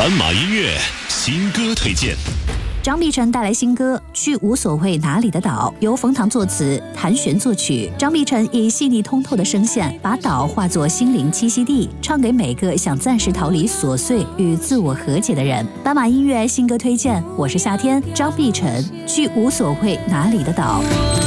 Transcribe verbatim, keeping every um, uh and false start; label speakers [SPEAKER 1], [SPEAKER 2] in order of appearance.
[SPEAKER 1] 斑马音乐新歌推荐。
[SPEAKER 2] 张碧晨带来新歌《去无所谓哪里的岛》，由冯唐作词，谭旋作曲。张碧晨以细腻通透的声线，把岛化作心灵栖息地，唱给每个想暂时逃离琐碎与自我和解的人。斑马音乐新歌推荐，我是夏天，张碧晨《去无所谓哪里的岛》。